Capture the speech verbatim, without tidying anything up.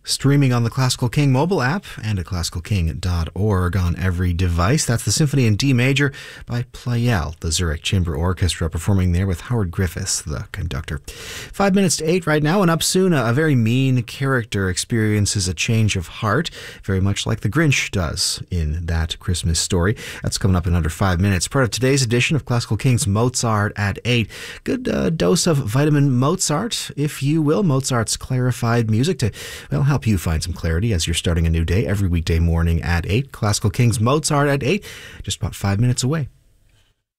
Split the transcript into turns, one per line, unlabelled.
Streaming on the Classical King mobile app and at classical king dot org on every device. That's the Symphony in D Major by Pleyel, the Zurich Chamber Orchestra, performing there with Howard Griffiths, the conductor. Five minutes to eight right now, and up soon, a very mean character experiences a change of heart, very much like the Grinch does in that Christmas story. That's coming up in under five minutes. Part of today's edition of Classical King's Mozart at eight. Good uh, dose of vitamin Mozart, if you will. Mozart's clarified music to, well, help you find some clarity as you're starting a new day every weekday morning at eight. Classical King's Mozart at eight, just about five minutes away.